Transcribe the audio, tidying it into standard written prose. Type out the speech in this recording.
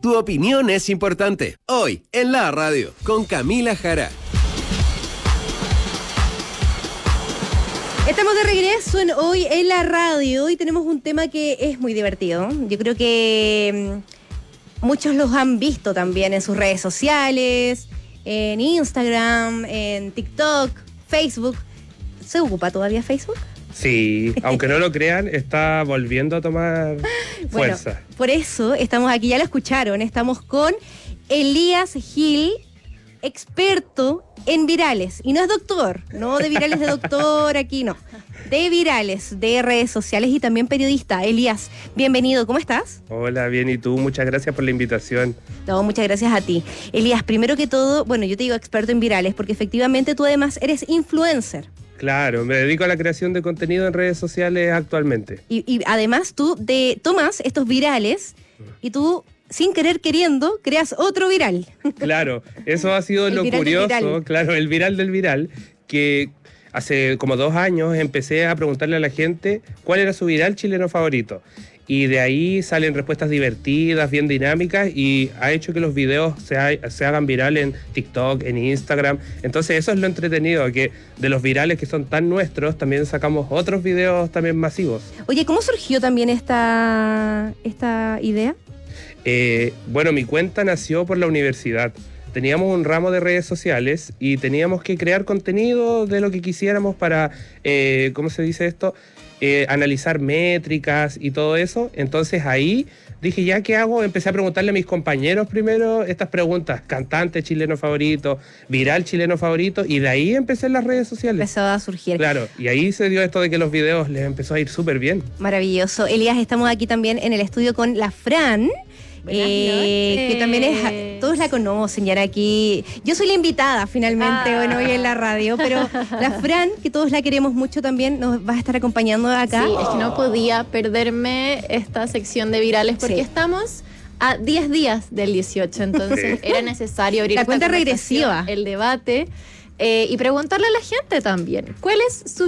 Tu opinión es importante. Hoy, en la radio, con Camila Jara. Estamos de regreso hoy en la radio y tenemos un tema que es muy divertido. Yo creo que muchos los han visto también en sus redes sociales, en Instagram, en TikTok, Facebook. ¿Se ocupa todavía Facebook? Sí, aunque no lo crean, está volviendo a tomar fuerza. Bueno, por eso estamos aquí, ya lo escucharon, estamos con Elías Gil, experto en virales. Y no es doctor, no de virales de doctor aquí, no. De virales, de redes sociales y también periodista. Elías, bienvenido, ¿cómo estás? Hola, bien, ¿y tú? Muchas gracias por la invitación. No, muchas gracias a ti. Elías, primero que todo, bueno, yo te digo experto en virales porque efectivamente tú además eres influencer. Claro, me dedico a la creación de contenido en redes sociales actualmente. Y además tú tomas estos virales y tú, sin querer queriendo, creas otro viral. Claro, eso ha sido lo curioso, claro, el viral del viral, que hace como 2 años empecé a preguntarle a la gente cuál era su viral chileno favorito. Y de ahí salen respuestas divertidas, bien dinámicas, y ha hecho que los videos se hagan viral en TikTok, en Instagram. Entonces eso es lo entretenido, que de los virales que son tan nuestros, también sacamos otros videos también masivos. Oye, ¿cómo surgió también esta idea? Bueno, mi cuenta nació por la universidad. Teníamos un ramo de redes sociales y teníamos que crear contenido de lo que quisiéramos para, ¿cómo se dice esto? Analizar métricas y todo eso. Entonces ahí dije, ¿ya qué hago? Empecé a preguntarle a mis compañeros primero estas preguntas: cantante chileno favorito, viral chileno favorito, y de ahí empecé en las redes sociales. Empezó a surgir. Claro, y ahí se dio esto de que los videos les empezó a ir súper bien. Maravilloso. Elías, estamos aquí también en el estudio con la Fran. Que también es, todos la conocen, y ahora aquí yo soy la invitada finalmente hoy en la radio, pero la Fran, que todos la queremos mucho también, nos va a estar acompañando acá. Sí, es que no podía perderme esta sección de virales porque estamos a 10 días del 18, entonces era necesario abrir la cuenta regresiva, el debate y preguntarle a la gente también, ¿cuál es su